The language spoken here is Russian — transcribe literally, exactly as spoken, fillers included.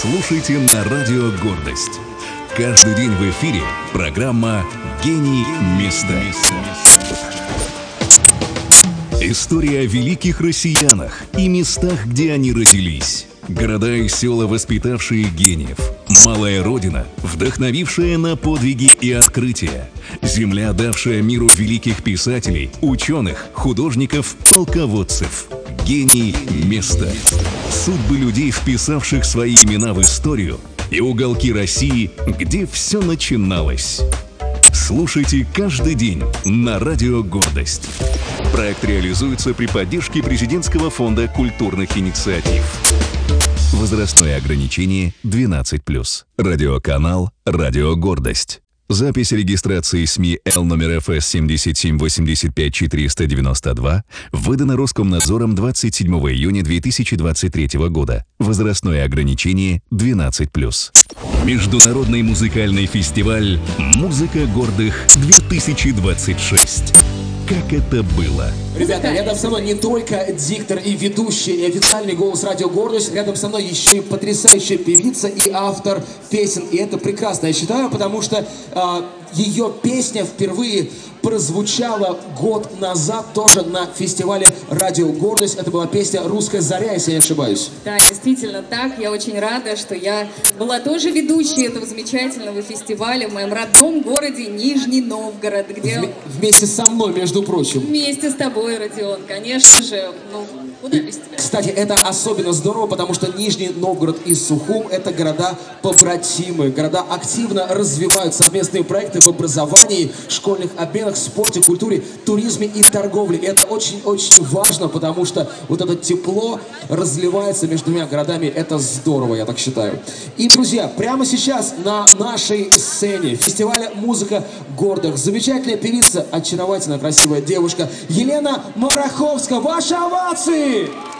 слушайте на радио «Гордость». Каждый день в эфире программа «Гений места». История о великих россиянах и местах, где они родились. Города и села, воспитавшие гениев. Малая родина, вдохновившая на подвиги и открытия. Земля, давшая миру великих писателей, ученых, художников, полководцев. Гений места. Судьбы людей, вписавших свои имена в историю, и уголки России, где все начиналось. Слушайте каждый день на радио «Гордость». Проект реализуется при поддержке Президентского фонда культурных инициатив. Возрастное ограничение двенадцать плюс. Радиоканал «Радио Гордость». Запись регистрации СМИ Л номер эф эс семь семь восемь пять четыре девять два выдана Роскомнадзором двадцать седьмого июня две тысячи двадцать третьего года. Возрастное ограничение двенадцать плюс. Международный музыкальный фестиваль «Музыка гордых-две тысячи двадцать шесть». Как это было? Ребята, рядом со мной не только диктор и ведущий, и официальный голос «Радио Гордость», рядом со мной еще и потрясающая певица и автор песен. И это прекрасно, я считаю, потому что э, ее песня впервые прозвучала год назад тоже на фестивале «Радио Гордость». Это была песня «Русская заря», если я не ошибаюсь. Да, действительно так. Я очень рада, что я была тоже ведущей этого замечательного фестиваля в моем родном городе Нижний Новгород, где... Вм- вместе со мной, между прочим. Вместе с тобой, Родион, конечно же. Ну, куда без тебя? Кстати, это особенно здорово, потому что Нижний Новгород и Сухум – это города-побратимы. Города активно развивают совместные проекты в образовании, школьных обменах, спорте, культуре, туризме и торговле. И это очень-очень важно, потому что вот это тепло разливается между двумя городами. Это здорово, я так считаю. И, друзья, прямо сейчас на нашей сцене фестиваля «Музыка гордых» замечательная певица, очаровательная, красивая девушка Елена Мараховская. Ваши овации!